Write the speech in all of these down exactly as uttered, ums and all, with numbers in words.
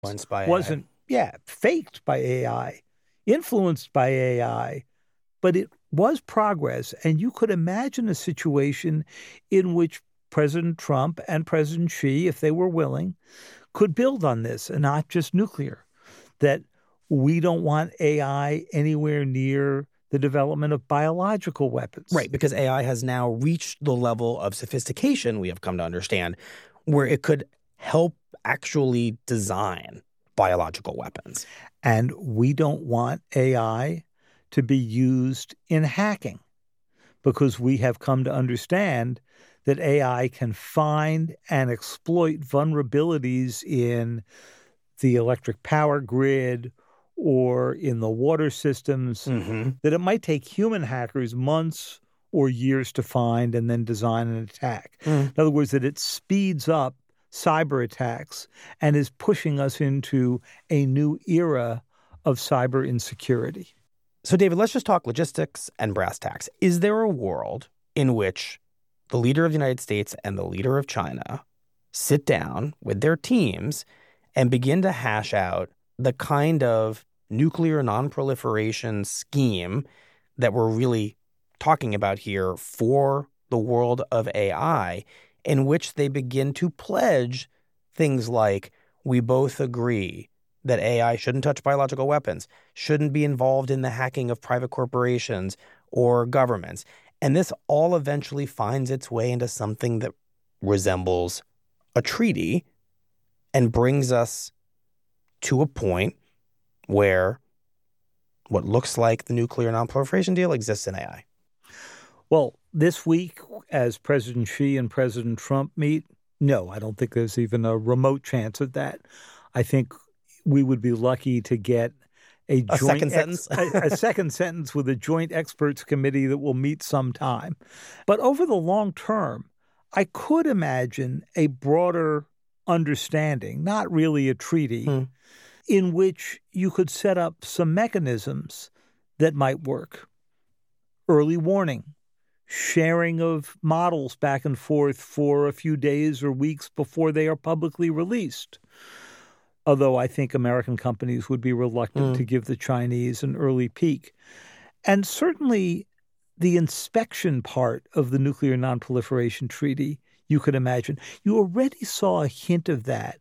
Influenced by wasn't, A I. yeah, faked by A I, influenced by A I, but it was progress. And you could imagine a situation in which President Trump and President Xi, if they were willing, could build on this, and not just nuclear, that we don't want A I anywhere near the development of biological weapons. Right, because A I has now reached the level of sophistication we have come to understand where it could help actually design biological weapons. And we don't want A I to be used in hacking, because we have come to understand that A I can find and exploit vulnerabilities in the electric power grid or in the water systems Mm-hmm. that it might take human hackers months or years to find and then design an attack. Mm. In other words, that it speeds up cyber attacks and is pushing us into a new era of cyber insecurity. So, David, let's just talk logistics and brass tacks. Is there a world in which the leader of the United States and the leader of China sit down with their teams and begin to hash out the kind of nuclear nonproliferation scheme that we're really talking about here for the world of A I, in which they begin to pledge things like, we both agree that A I shouldn't touch biological weapons, shouldn't be involved in the hacking of private corporations or governments. And this all eventually finds its way into something that resembles a treaty and brings us to a point where what looks like the nuclear nonproliferation deal exists in A I. Well, this week, as President Xi and President Trump meet, no, I don't think there's even a remote chance of that. I think we would be lucky to get a, A joint second ex- sentence? a, a second sentence with a joint experts committee that will meet sometime. But over the long term, I could imagine a broader understanding, not really a treaty, Hmm. in which you could set up some mechanisms that might work. Early warning, sharing of models back and forth for a few days or weeks before they are publicly released. Although I think American companies would be reluctant Mm. to give the Chinese an early peek. And certainly the inspection part of the Nuclear Nonproliferation Treaty, you could imagine. You already saw a hint of that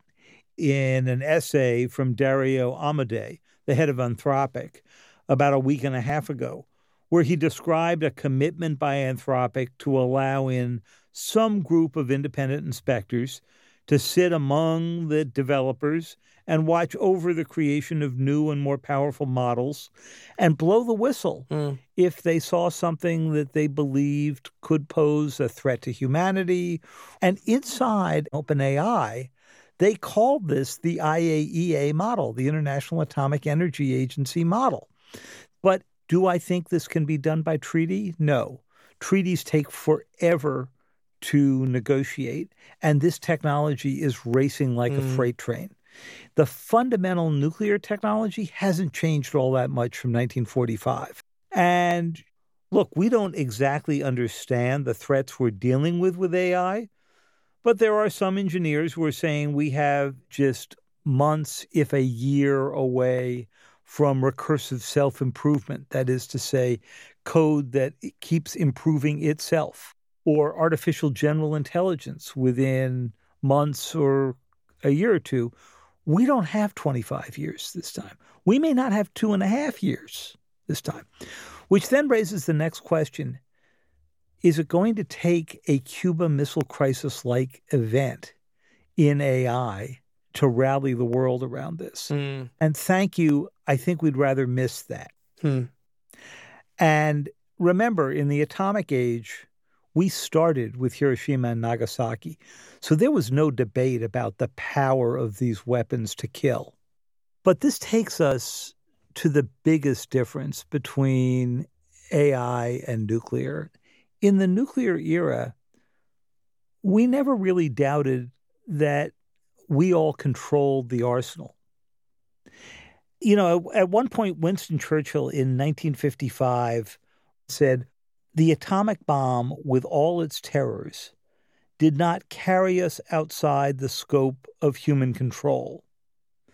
in an essay from Dario Amodei, the head of Anthropic, about a week and a half ago, where he described a commitment by Anthropic to allow in some group of independent inspectors to sit among the developers and watch over the creation of new and more powerful models and blow the whistle Mm. if they saw something that they believed could pose a threat to humanity. And inside OpenAI, they called this the I A E A model, the International Atomic Energy Agency model. But do I think this can be done by treaty? No. Treaties take forever to negotiate, and this technology is racing like a Mm. freight train. The fundamental nuclear technology hasn't changed all that much from nineteen forty-five. And look, we don't exactly understand the threats we're dealing with with A I, but there are some engineers who are saying we have just months, if a year away from recursive self-improvement. That is to say, code that keeps improving itself, or artificial general intelligence within months or a year or two. We don't have twenty-five years this time. We may not have two and a half years this time, which then raises the next question. Is it going to take a Cuba Missile Crisis-like event in A I to rally the world around this? Mm. And thank you, I think we'd rather miss that. Hmm. And remember, in the atomic age, we started with Hiroshima and Nagasaki. So there was no debate about the power of these weapons to kill. But this takes us to the biggest difference between A I and nuclear. In the nuclear era, we never really doubted that we all controlled the arsenal. You know, at one point, Winston Churchill in nineteen fifty-five said, "The atomic bomb, with all its terrors, did not carry us outside the scope of human control.